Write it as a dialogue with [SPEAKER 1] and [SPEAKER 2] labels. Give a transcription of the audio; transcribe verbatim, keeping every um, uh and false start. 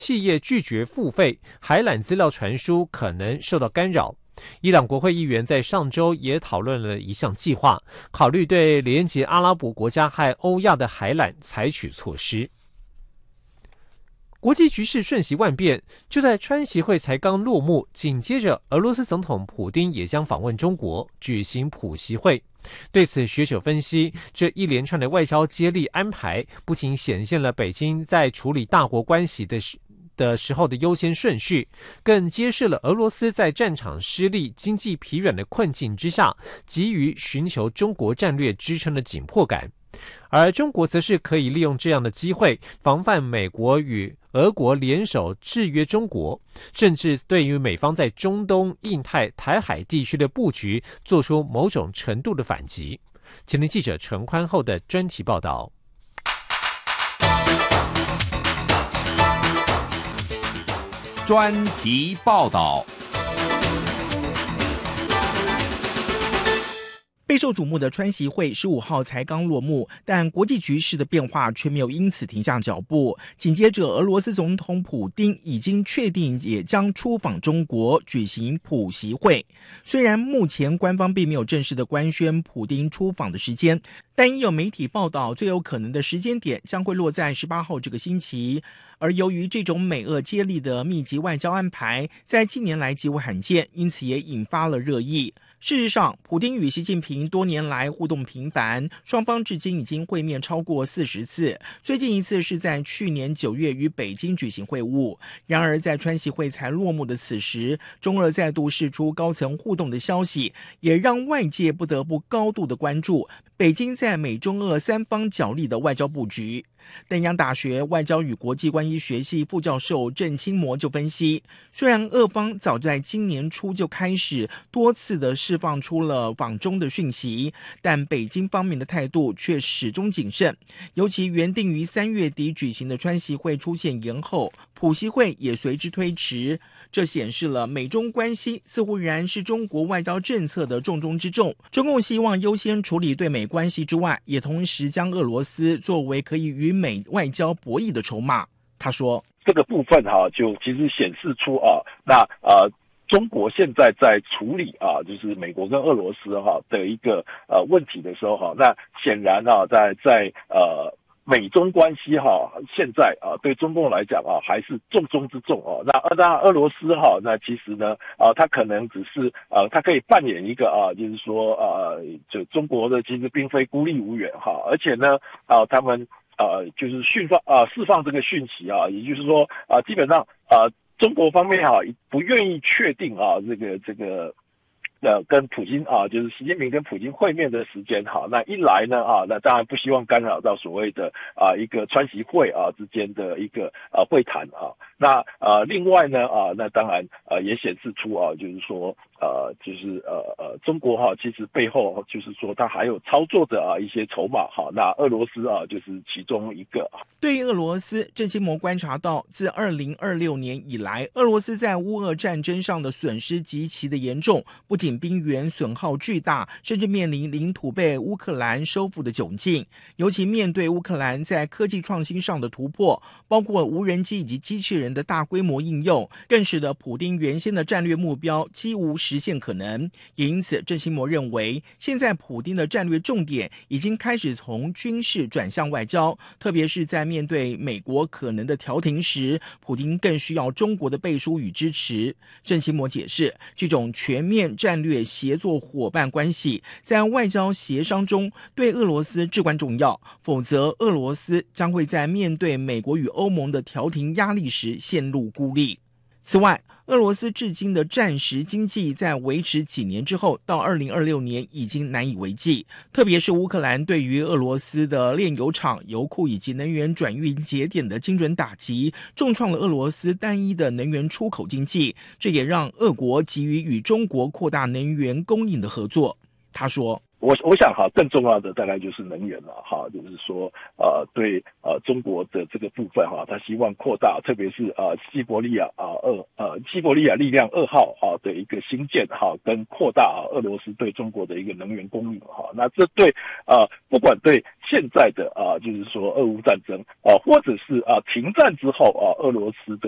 [SPEAKER 1] 企业拒绝付费，海缆资料传输可能受到干扰。伊朗国会议员在上周也讨论了一项计划，考虑对连接阿拉伯国家和欧亚的海缆采取措施。国际局势瞬息万变，就在川习会才刚落幕，紧接着俄罗斯总统普丁也将访问中国，举行普习会。对此，学者分析，这一连串的外交接力安排，不仅显现了北京在处理大国关系的时的时候的优先顺序，更揭示了俄罗斯在战场失利、经济疲软的困境之下，急于寻求中国战略支撑的紧迫感。而中国则是可以利用这样的机会，防范美国与俄国联手制约中国，甚至对于美方在中东、印太、台海地区的布局做出某种程度的反击。前天记者陈宽厚的专题报道。
[SPEAKER 2] 专题报道。
[SPEAKER 3] 备受瞩目的川习会十五号才刚落幕，但国际局势的变化却没有因此停下脚步。紧接着，俄罗斯总统普丁已经确定也将出访中国，举行普习会。虽然目前官方并没有正式的官宣普丁出访的时间，但已有媒体报道，最有可能的时间点将会落在十八号这个星期。而由于这种美俄接力的密集外交安排，在近年来极为罕见，因此也引发了热议。事实上，普丁与习近平多年来互动频繁，双方至今已经会面超过四十次，最近一次是在去年九月于北京举行会晤。然而在川习会才落幕的此时，中俄再度释出高层互动的消息，也让外界不得不高度的关注北京在美中俄三方角力的外交布局。淡江大学外交与国际关系学系副教授郑清模就分析，虽然俄方早在今年初就开始多次的释放出了访中的讯息，但北京方面的态度却始终谨慎，尤其原定于三月底举行的川习会出现延后，普习会也随之推迟，这显示了美中关系似乎仍然是中国外交政策的重中之重。中共希望优先处理对美关系之外，也同时将俄罗斯作为可以与美外交博弈的筹码。他说，
[SPEAKER 4] 这个部分哈、啊，就其实显示出啊，那呃。中国现在在处理啊，就是美国跟俄罗斯哈、啊、的一个呃问题的时候哈、啊，那显然啊，在在呃美中关系哈、啊，现在啊对中共来讲啊还是重中之重哦、啊。那那俄罗斯哈、啊，那其实呢啊，它可能只是呃，它可以扮演一个啊，就是说呃，就中国的其实并非孤立无援哈、啊，而且呢啊，他们呃就是讯放啊释放这个讯息啊，也就是说啊，基本上啊。中国方面哈、啊、不愿意确定啊这个这个呃跟普京啊就是习近平跟普京会面的时间哈、啊，那一来呢啊那当然不希望干扰到所谓的啊一个川习会啊之间的一个啊会谈啊，那呃另外呢啊那当然呃也显示出啊就是说呃就是呃呃中国哈、啊、其实背后就是说它还有操作的啊一些筹码哈、啊，那俄罗斯啊就是其中一个。
[SPEAKER 3] 对于俄罗斯，郑清模观察到，自二零二六年以来，俄罗斯在乌俄战争上的损失极其的严重，不仅兵源损耗巨大，甚至面临领土被乌克兰收复的窘境。尤其面对乌克兰在科技创新上的突破，包括无人机以及机器人的大规模应用，更使得普丁原先的战略目标几无实现可能。也因此，郑清模认为，现在普丁的战略重点已经开始从军事转向外交，特别是在面对美国可能的调停时，普丁更需要中国的背书与支持。郑清模解释，这种全面战略协作伙伴关系在外交协商中对俄罗斯至关重要，否则俄罗斯将会在面对美国与欧盟的调停压力时陷入孤立。此外，俄罗斯至今的战时经济在维持几年之后，到二零二六年已经难以为继。特别是乌克兰对于俄罗斯的炼油厂、油库以及能源转运节点的精准打击，重创了俄罗斯单一的能源出口经济，这也让俄国急于与中国扩大能源供应的合作。他说，
[SPEAKER 4] 我我想哈，更重要的大概就是能源了哈，就是说呃对呃中国的这个部分哈，他希望扩大，特别是呃西伯利亚啊二呃西伯利亚力量二号啊的一个兴建哈，跟扩大啊俄罗斯对中国的一个能源供应哈，那这对呃不管对现在的啊就是说俄乌战争啊，或者是啊停战之后啊俄罗斯的